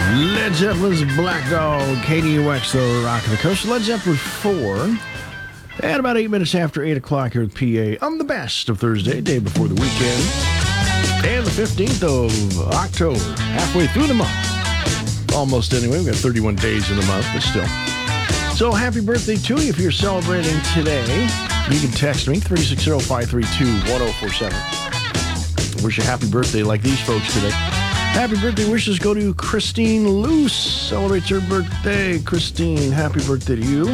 Led Zeppelin's Black Dog, KDUX, the Rock of the Coast. Led Zeppelin 4. At about 8 minutes after 8 o'clock here with PA on the best of Thursday, day before the weekend. And the 15th of October, halfway through the month. Almost anyway. We've got 31 days in the month, but still. So happy birthday to you if you're celebrating today. You can text me, 360-532-1047. Wish you a happy birthday like these folks today. Happy birthday wishes go to Christine Luce. Celebrates her birthday. Christine, happy birthday to you.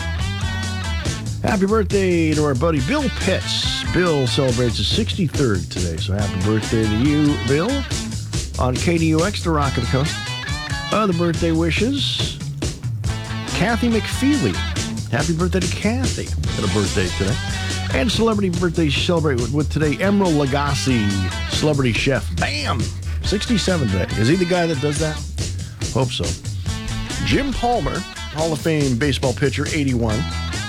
Happy birthday to our buddy Bill Pitts. Bill celebrates his 63rd today, so happy birthday to you, Bill. On KDUX, the Rock of the Coast. Other birthday wishes. Kathy McFeely. Happy birthday to Kathy. Had a birthday today. And celebrity birthday celebrate with today, Emeril Lagasse, celebrity chef. Bam! 67 today. Is he the guy that does that? Hope so. Jim Palmer, Hall of Fame baseball pitcher, 81.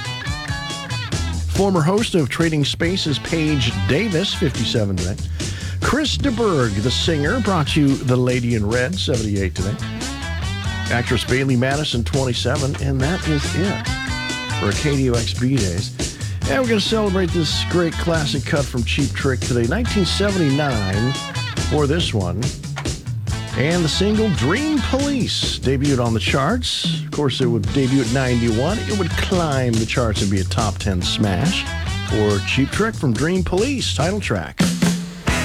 Former host of Trading Spaces, Paige Davis, 57 today. Chris DeBerg, the singer, brought you The Lady in Red, 78 today. Actress Bailey Madison, 27, and that is it for KDUX B-Days. And we're going to celebrate this great classic cut from Cheap Trick today, 1979, for this one. And the single Dream Police debuted on the charts. Of course, it would debut at 91. It would climb the charts and be a top 10 smash for Cheap Trick from Dream Police, title track.